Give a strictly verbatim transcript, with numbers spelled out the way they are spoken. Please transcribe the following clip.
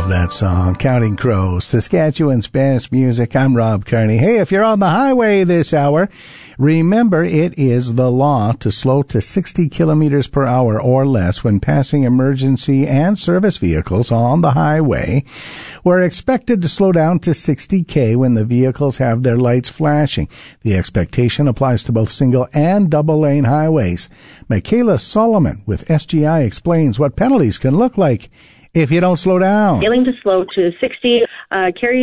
Love that song. Counting Crows, Saskatchewan's best music. I'm Rob Kearney. Hey, if you're on the highway this hour, remember it is the law to slow to sixty kilometers per hour or less when passing emergency and service vehicles on the highway. We're expected to slow down to sixty K when the vehicles have their lights flashing. The expectation applies to both single and double lane highways. Michaela Solomon with S G I explains what penalties can look like if you don't slow down. Failing to slow to sixty uh, carries